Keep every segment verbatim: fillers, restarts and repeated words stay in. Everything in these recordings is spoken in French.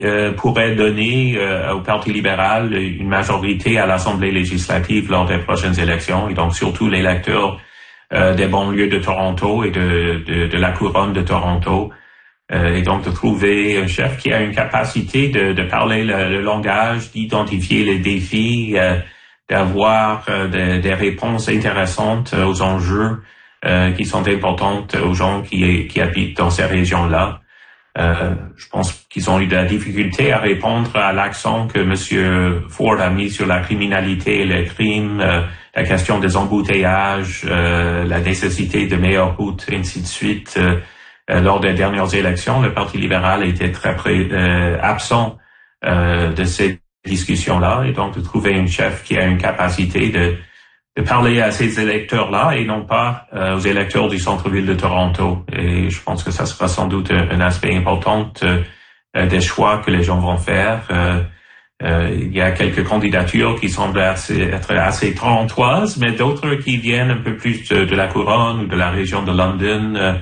euh, pourrait donner euh, au Parti libéral une majorité à l'Assemblée législative lors des prochaines élections, et donc surtout l'électeur euh, des banlieues de Toronto et de, de, de la couronne de Toronto. Euh, et donc de trouver un chef qui a une capacité de, de parler le, le langage, d'identifier les défis, euh, d'avoir euh, des, des réponses intéressantes aux enjeux euh, qui sont importantes aux gens qui, qui habitent dans ces régions-là. Euh, je pense qu'ils ont eu de la difficulté à répondre à l'accent que M. Ford a mis sur la criminalité et les crimes, euh, la question des embouteillages, euh, la nécessité de meilleures routes, et ainsi de suite. Euh, euh, lors des dernières élections, le Parti libéral était très pré, euh, absent euh, de ces discussions-là, et donc de trouver un chef qui a une capacité de de parler à ces électeurs-là et non pas euh, aux électeurs du centre-ville de Toronto. Et je pense que ça sera sans doute un, un aspect important euh, des choix que les gens vont faire. Euh, euh, il y a quelques candidatures qui semblent assez, être assez torontoises, mais d'autres qui viennent un peu plus de, de la couronne ou de la région de London, euh,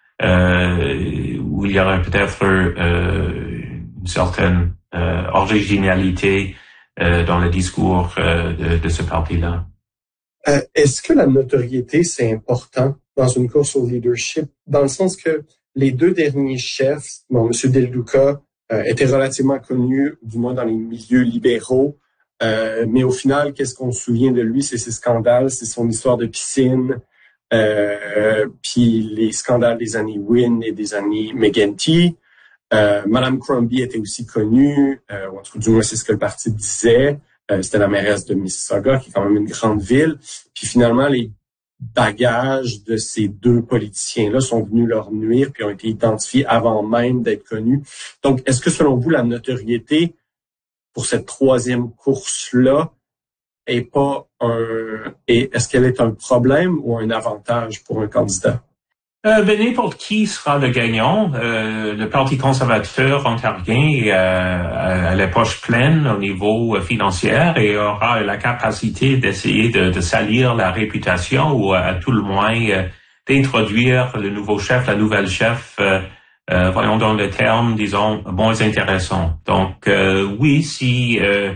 euh, où il y aurait peut-être euh, une certaine euh, originalité euh, dans le discours euh, de, de ce parti-là. Euh, est-ce que la notoriété, c'est important dans une course au leadership, dans le sens que les deux derniers chefs, bon, M. Del Duca euh, était relativement connu, du moins dans les milieux libéraux, euh, mais au final, qu'est-ce qu'on se souvient de lui? C'est ses scandales, c'est son histoire de piscine, euh, puis les scandales des années Wynne et des années McGuinty. Euh, Madame Crombie était aussi connue, euh, ou en tout cas, du moins, c'est ce que le parti disait. Euh, c'était la mairesse de Mississauga, qui est quand même une grande ville. Puis finalement, les bagages de ces deux politiciens-là sont venus leur nuire, puis ont été identifiés avant même d'être connus. Donc, est-ce que selon vous, la notoriété pour cette troisième course-là est pas un, est, est-ce qu'elle est un problème ou un avantage pour un candidat? Euh, ben, n'importe qui sera le gagnant. Euh, le Parti conservateur ontarien euh, a les poches pleines au niveau financier et aura la capacité d'essayer de, de salir la réputation ou à tout le moins euh, d'introduire le nouveau chef, la nouvelle chef, euh, euh, voyons dans le terme, disons, moins intéressant. Donc euh, oui, si euh,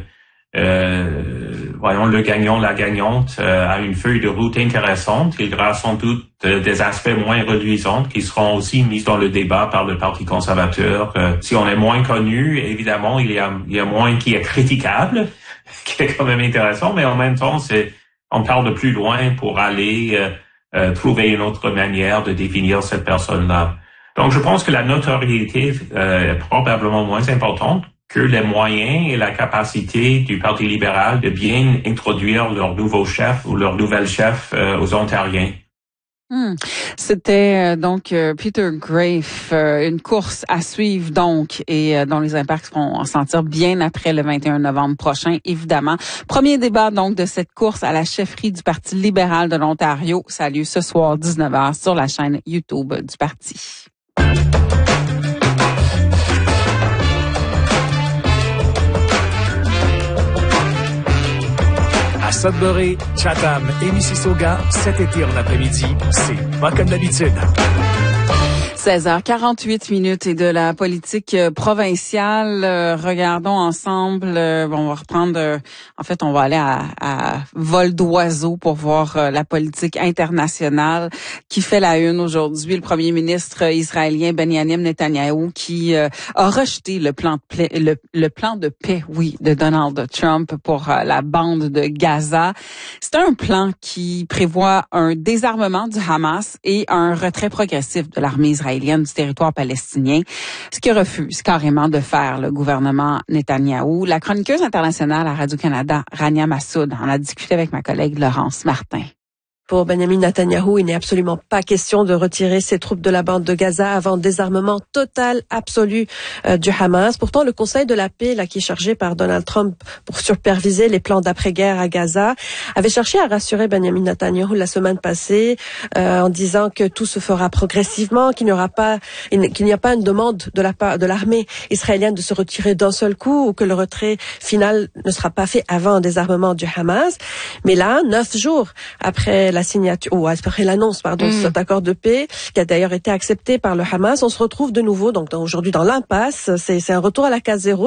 Euh, voyons, le gagnant, la gagnante euh, a une feuille de route intéressante. Il y aura sans doute euh, des aspects moins reluisants qui seront aussi mis dans le débat par le Parti conservateur. Euh, si on est moins connu, évidemment, il y a, il y a moins qui est critiquable, qui est quand même intéressant, mais en même temps, c'est, on parle de plus loin pour aller euh, euh, trouver une autre manière de définir cette personne-là. Donc, je pense que la notoriété euh, est probablement moins importante que les moyens et la capacité du Parti libéral de bien introduire leur nouveau chef ou leur nouvelle chef euh, aux Ontariens. Hmm. C'était euh, donc euh, Peter Graefe, euh, une course à suivre donc et euh, dont les impacts vont en sentir bien après le vingt et un novembre prochain, évidemment. Premier débat donc de cette course à la chefferie du Parti libéral de l'Ontario. Ça a lieu ce soir dix-neuf heures sur la chaîne YouTube du parti. À Sudbury, Chatham et Mississauga, cet été en après-midi, c'est pas comme d'habitude. seize heures quarante-huit minutes et de la politique provinciale. Euh, regardons ensemble. Euh, bon, on va reprendre. Euh, en fait, on va aller à, à vol d'oiseau pour voir euh, la politique internationale qui fait la une aujourd'hui. Le premier ministre israélien Benjamin Netanyahu qui euh, a rejeté le plan de paix, le, le plan de paix, oui, de Donald Trump pour euh, la bande de Gaza. C'est un plan qui prévoit un désarmement du Hamas et un retrait progressif de l'armée israélienne du territoire palestinien, ce que refuse carrément de faire le gouvernement Netanyahou. La chroniqueuse internationale à Radio-Canada, Rania Massoud, en a discuté avec ma collègue Laurence Martin. Pour Benjamin Netanyahou, il n'est absolument pas question de retirer ses troupes de la bande de Gaza avant désarmement total, absolu euh, du Hamas. Pourtant, le Conseil de la paix, là, qui est chargé par Donald Trump pour superviser les plans d'après-guerre à Gaza, avait cherché à rassurer Benjamin Netanyahou la semaine passée euh, en disant que tout se fera progressivement, qu'il n'y aura pas, qu'il n'y a pas une demande de la part de l'armée israélienne de se retirer d'un seul coup ou que le retrait final ne sera pas fait avant un désarmement du Hamas. Mais là, neuf jours après la la signature, ou après l'annonce, pardon, mm. de cet accord de paix, qui a d'ailleurs été accepté par le Hamas, on se retrouve de nouveau, donc aujourd'hui dans l'impasse. C'est, c'est un retour à la case zéro.